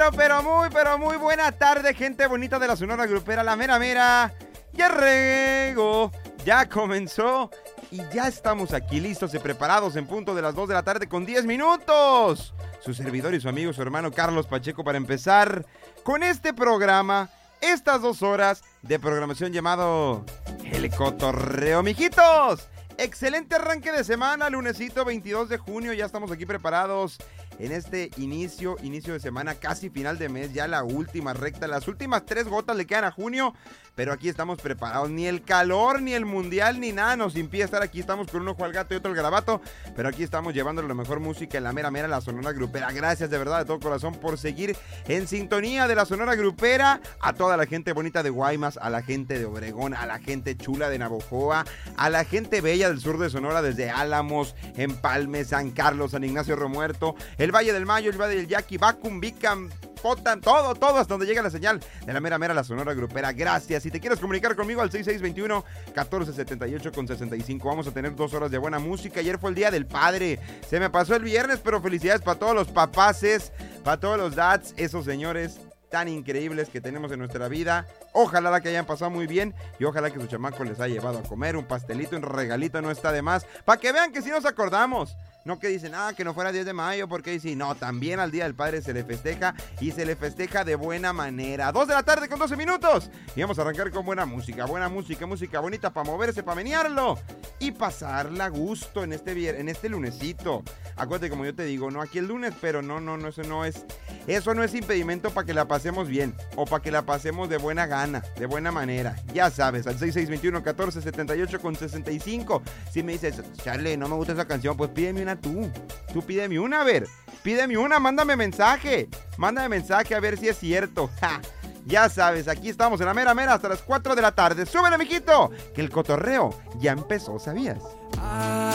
Pero muy buena tarde, gente bonita de la Sonora Grupera, la mera mera. Ya regó, ya comenzó y ya estamos aquí listos y preparados en punto de las 2 de la tarde con 10 minutos. Su servidor y su amigo, su hermano Carlos Pacheco, para empezar con este programa, estas 2 horas de programación llamado El Cotorreo, mijitos. Excelente arranque de semana, lunesito 22 de junio, ya estamos aquí preparados en este inicio de semana, casi final de mes, ya la última recta, las últimas 3 gotas le quedan a junio, pero aquí estamos preparados, ni el calor, ni el mundial, ni nada nos impide estar aquí, estamos con un ojo al gato y otro al garabato, pero aquí estamos llevándole la mejor música en la mera mera, la Sonora Grupera. Gracias de verdad de todo corazón por seguir en sintonía de la Sonora Grupera, a toda la gente bonita de Guaymas, a la gente de Obregón, a la gente chula de Navojoa, a la gente bella del sur de Sonora, desde Álamos, Empalme, San Carlos, San Ignacio Romuerto, el Valle del Mayo, el Valle del Yaqui, Bacum, Bicam, Potan, todo hasta donde llega la señal de la mera mera, la Sonora Grupera. Gracias. Si te quieres comunicar conmigo al 6621-1478-65. Vamos a tener 2 horas de buena música. Ayer fue el Día del Padre. Se me pasó el viernes, pero felicidades para todos los papaces, para todos los dads, esos señores tan increíbles que tenemos en nuestra vida. Ojalá la que hayan pasado muy bien y ojalá que su chamaco les haya llevado a comer un pastelito, un regalito, no está de más, para que vean que sí nos acordamos. No que dicen, que no fuera 10 de mayo, porque sí, no, también al Día del Padre se le festeja y se le festeja de buena manera. 2 de la tarde con 12 minutos y vamos a arrancar con buena música bonita para moverse, para menearlo y pasarla a gusto en este lunesito. Acuérdate, como yo te digo, no aquí el lunes, pero no, eso no es impedimento para que la pasemos bien o para que la pasemos de buena gana, de buena manera. Ya sabes, al 6621-1478-65. Si me dices, Charlie, no me gusta esa canción, pues pídeme una tú pídeme una, a ver, pídeme una, mándame mensaje a ver si es cierto. Ya sabes, aquí estamos en la mera mera hasta las 4 de la tarde. ¡Súbele, mijito! Que el cotorreo ya empezó, ¿sabías?